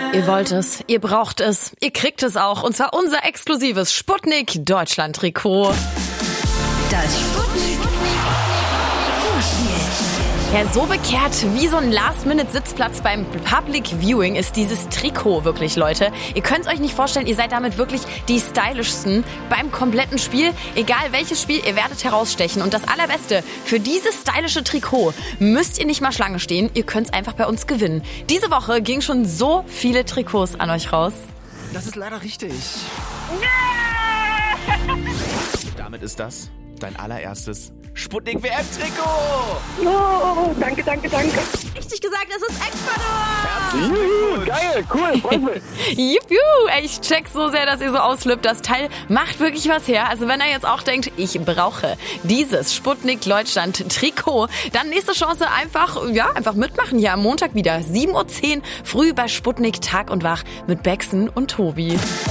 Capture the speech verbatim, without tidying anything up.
Ihr wollt es, ihr braucht es, ihr kriegt es auch. Und zwar unser exklusives Sputnik Deutschland Trikot. Das Sputnik Ja, so bekehrt wie so ein Last-Minute-Sitzplatz beim Public Viewing ist dieses Trikot wirklich, Leute. Ihr könnt es euch nicht vorstellen, ihr seid damit wirklich die stylischsten beim kompletten Spiel. Egal welches Spiel, ihr werdet herausstechen. Und das Allerbeste, für dieses stylische Trikot müsst ihr nicht mal Schlange stehen. Ihr könnt es einfach bei uns gewinnen. Diese Woche gingen schon so viele Trikots an euch raus. Das ist leider richtig. Damit ist das dein allererstes Sputnik W M-Trikot. Oh, danke, danke, danke. Richtig gesagt, es ist Ecuador. Juhu, geil, cool, freut mich. Juhu, ey, ich check so sehr, dass ihr so ausflippt. Das Teil macht wirklich was her. Also wenn ihr jetzt auch denkt, ich brauche dieses Sputnik Deutschland Trikot, dann nächste Chance einfach, ja, einfach mitmachen hier am Montag wieder. sieben Uhr zehn früh bei Sputnik Tag und Wach mit Bexen und Tobi.